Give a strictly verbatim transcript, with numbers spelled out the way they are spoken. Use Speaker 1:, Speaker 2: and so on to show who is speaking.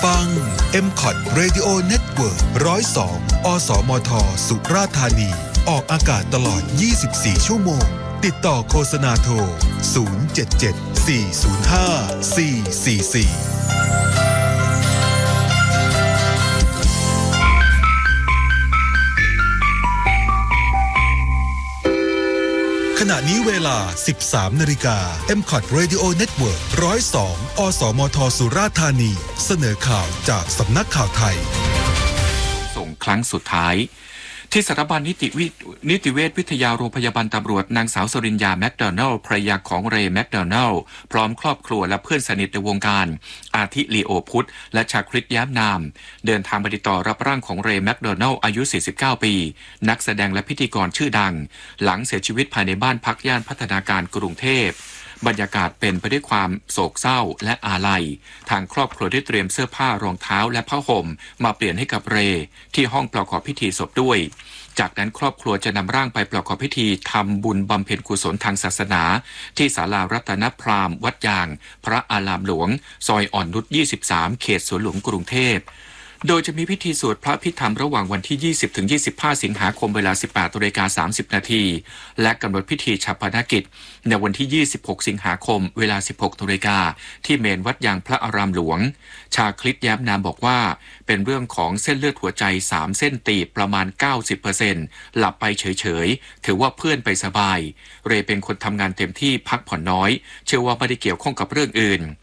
Speaker 1: ปัง เอ็ม คอท Radio Network หนึ่งศูนย์สอง อสมท สุราษฎร์ธานีออกอากาศตลอดยี่สิบสี่ชั่วโมงติดต่อโฆษณาโทรศูนย์ เจ็ด เจ็ด สี่ ศูนย์ ห้า สี่ สี่ สี่ขณะนี้เวลา สิบสามนาฬิกา เอ็ม คอท Radio Network หนึ่งศูนย์สอง อสมท สุราษฎร์ธานีเสนอข่าวจากสำนักข่าวไทย
Speaker 2: ส่งครั้งสุดท้ายที่สถาบันนิติวินิติเวชวิทยาโรงพยาบาลตำรวจนางสาวสริญญาแมคโดนัลภรรยาของเรย์แมคโดนัลพร้อมครอบครัวและเพื่อนสนิทในวงการอาทิลีโอพุทธและชาคริตแย้มนามเดินทางไปติดต่อรับร่างของเรย์แมคโดนัลอายุสี่สิบเก้าปีนักแสดงและพิธีกรชื่อดังหลังเสียชีวิตภายในบ้านพักย่านพัฒนาการกรุงเทพบรรยากาศเป็นไปด้วยความโศกเศร้าและอาลัยทางครอบครัวได้เตรียมเสื้อผ้ารองเท้าและผ้าห่มมาเปลี่ยนให้กับเรย์ที่ห้องประกอบพิธีศพด้วยจากนั้นครอบครัวจะนำร่างไปประกอบพิธีทำบุญบำเพ็ญกุศลทางศาสนาที่ศาลารัตนพราหมณ์วัดยางพระอารามหลวงซอยอ่อนนุชยี่สิบสามเขตสวนหลวงกรุงเทพโดยจะมีพิธีสวดพระพิธรรมระหว่างวันที่ยี่สิบถึงยี่สิบห้าสิงหาคมเวลา สิบแปดนาฬิกาสามสิบนาทีและกำหนดพิธีฌาปนกิจในวันที่ยี่สิบหกสิงหาคมเวลา สิบหกนาฬิกาที่เมรุวัดยางพระอารามหลวงชาคริตแย้มนามบอกว่าเป็นเรื่องของเส้นเลือดหัวใจสามเส้นตีบประมาณ เก้าสิบเปอร์เซ็นต์ หลับไปเฉยๆถือว่าเพื่อนไปสบายเรย์เป็นคนทำงานเต็มที่พักผ่อนน้อยเชื่อว่าไม่ได้เกี่ยวข้องกับเรื่องอื่น